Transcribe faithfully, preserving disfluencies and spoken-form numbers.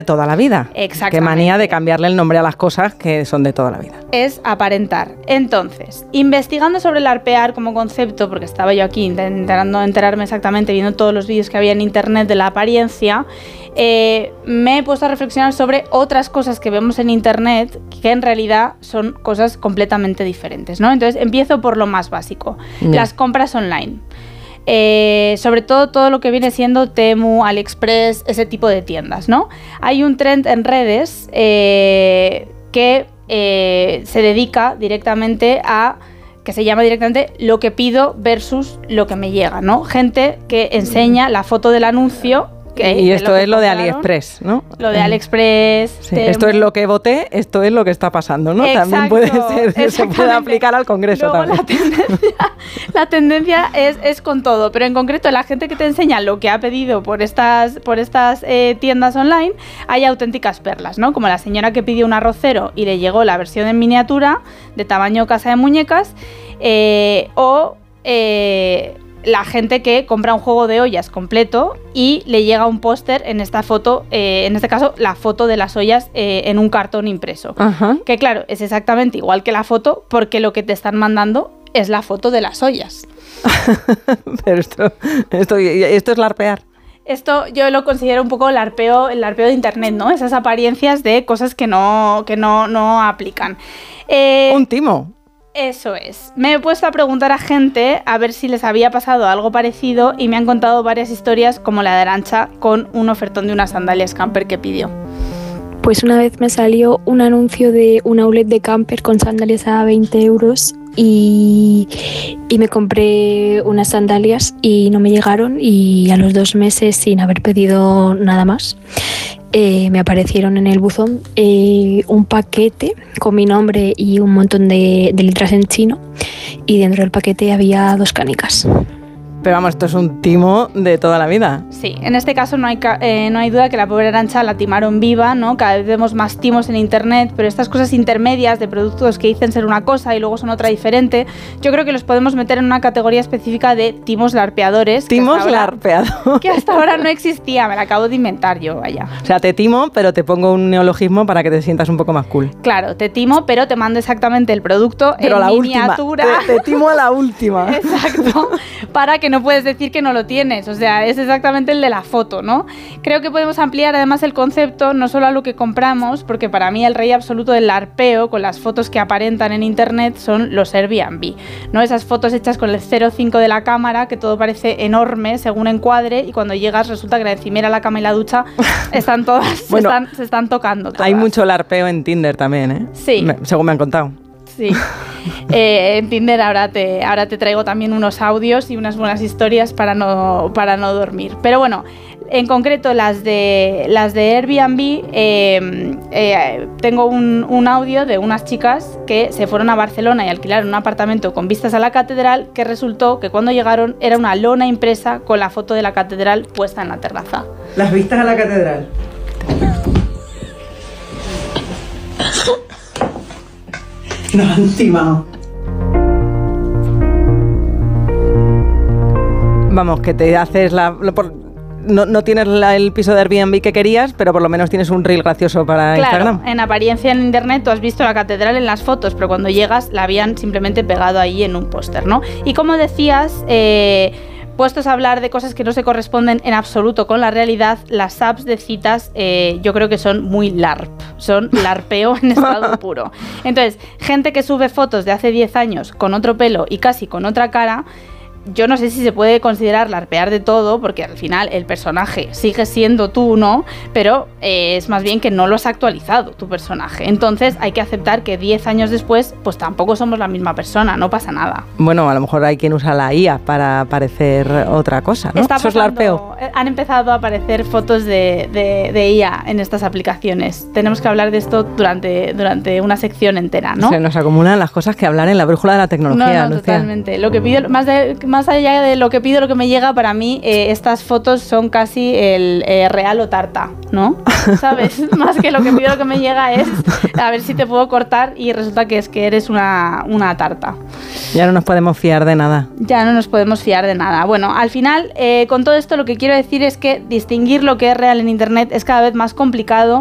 toda la vida. Exactamente. Qué manía de cambiarle el nombre a las cosas que son de toda la vida. Es aparentar. Entonces, investigando sobre el larpear como concepto, porque estaba yo aquí intentando enterarme exactamente, viendo todos los vídeos que había en internet de la apariencia, eh, me he puesto a reflexionar sobre otras cosas que vemos en internet que en realidad son cosas completamente diferentes, ¿no? Entonces, empiezo por lo más básico. Yeah. Las compras online. Eh, sobre todo todo lo que viene siendo Temu, AliExpress, ese tipo de tiendas, ¿no? Hay un trend en redes eh, que eh, se dedica directamente a, que se llama directamente lo que pido versus lo que me llega, ¿no? Gente que enseña la foto del anuncio. Que y esto lo es lo de AliExpress, ¿no? Lo de AliExpress. Sí, esto es lo que voté, esto es lo que está pasando, ¿no? Exacto, también puede ser, se puede aplicar al Congreso. Luego también. La tendencia, la tendencia es, es con todo, pero en concreto la gente que te enseña lo que ha pedido por estas, por estas eh, tiendas online, hay auténticas perlas, ¿no? Como la señora que pidió un arrocero y le llegó la versión en miniatura de tamaño casa de muñecas, eh, o... Eh, la gente que compra un juego de ollas completo y le llega un póster en esta foto, eh, en este caso la foto de las ollas eh, en un cartón impreso. Ajá. Que claro, es exactamente igual que la foto porque lo que te están mandando es la foto de las ollas. Pero esto, esto, esto es larpear. Esto yo lo considero un poco el larpeo, el larpeo de internet, ¿no? Esas apariencias de cosas que no, que no, no aplican. Eh, un timo. Eso es. Me he puesto a preguntar a gente a ver si les había pasado algo parecido y me han contado varias historias como la de Arantxa con un ofertón de unas sandalias camper que pidió. Pues una vez me salió un anuncio de un outlet de camper con sandalias a veinte euros y, y me compré unas sandalias y no me llegaron y a los dos meses, sin haber pedido nada más, eh, me aparecieron en el buzón eh, un paquete con mi nombre y un montón de, de letras en chino y dentro del paquete había dos canicas. Pero vamos, esto es un timo de toda la vida. Sí, en este caso no hay, eh, no hay duda que la pobre Arantxa la timaron viva, ¿no? Cada vez vemos más timos en internet, pero estas cosas intermedias de productos que dicen ser una cosa y luego son otra diferente, yo creo que los podemos meter en una categoría específica de timos larpeadores. Timos larpeadores. Que hasta ahora no existía, me la acabo de inventar yo, vaya. O sea, te timo, pero te pongo un neologismo para que te sientas un poco más cool. Claro, te timo, pero te mando exactamente el producto pero en la miniatura. Última. Te, te timo a la última. Exacto, para que no puedes decir que no lo tienes, o sea, es exactamente el de la foto, ¿no? Creo que podemos ampliar además el concepto no solo a lo que compramos, porque para mí el rey absoluto del larpeo con las fotos que aparentan en internet son los Airbnb, ¿no? Esas fotos hechas con el cero coma cinco de la cámara, que todo parece enorme según encuadre, y cuando llegas resulta que la encimera, la cama y la ducha están todas, bueno, se, están, se están tocando todas. Hay mucho larpeo en Tinder también, ¿eh? Sí. Me, según me han contado. Sí. Eh, en Tinder ahora te, ahora te traigo también unos audios y unas buenas historias para no, para no dormir. Pero bueno, en concreto las de, las de Airbnb, eh, eh, tengo un, un audio de unas chicas que se fueron a Barcelona y alquilaron un apartamento con vistas a la catedral, que resultó que cuando llegaron era una lona impresa con la foto de la catedral puesta en la terraza. Las vistas a la catedral. Nos han timado. Vamos, que te haces la... Por, no, no tienes la, el piso de Airbnb que querías, pero por lo menos tienes un reel gracioso para claro, Instagram. Claro, en apariencia en internet tú has visto la catedral en las fotos, pero cuando llegas la habían simplemente pegado ahí en un póster, ¿no? Y como decías... Eh, puestos a hablar de cosas que no se corresponden en absoluto con la realidad, las apps de citas eh, yo creo que son muy LARP, son larpeo en estado puro. Entonces, gente que sube fotos de hace diez años con otro pelo y casi con otra cara, yo no sé si se puede considerar larpear de todo, porque al final el personaje sigue siendo tú, ¿no? Pero eh, es más bien que no lo has actualizado tu personaje. Entonces hay que aceptar que diez años después, pues tampoco somos la misma persona, no pasa nada. Bueno, a lo mejor hay quien usa la I A para parecer otra cosa, ¿no? Está Eso es larpeo. Han empezado a aparecer fotos de, de, de I A en estas aplicaciones. Tenemos que hablar de esto durante, durante una sección entera, ¿no? Se nos acumulan las cosas que hablar en la brújula de la tecnología. No, no, totalmente. Lo que pido, más de más allá de lo que pido, lo que me llega, para mí eh, estas fotos son casi el eh, real o tarta, ¿no? ¿Sabes? Más que lo que pido, lo que me llega es a ver si te puedo cortar y resulta que es que eres una, una tarta. Ya no nos podemos fiar de nada. Ya no nos podemos fiar de nada. Bueno, al final, eh, con todo esto lo que quiero decir es que distinguir lo que es real en Internet es cada vez más complicado